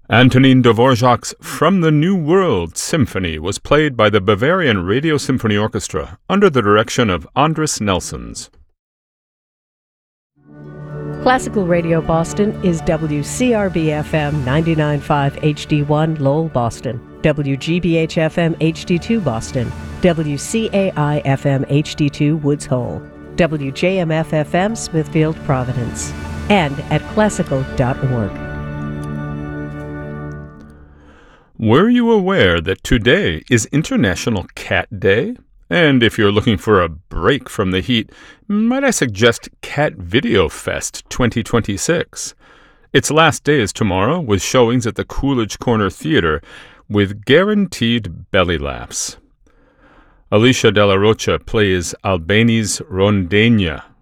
Antonin Dvorak's From the New World Symphony was played by the Bavarian Radio Symphony Orchestra under the direction of Andris Nelsons. Classical Radio Boston is WCRB-FM 99.5 HD1 Lowell, Boston, WGBH-FM HD2 Boston, WCAI-FM HD2 Woods Hole, WJMF-FM Smithfield, Providence, and at classical.org. Were you aware that today is International Cat Day? And if you're looking for a break from the heat, might I suggest Cat Video Fest 2026? Its last day is tomorrow, with showings at the Coolidge Corner Theater with guaranteed belly laughs. Alicia Della Rocha plays Albéniz Rondegna,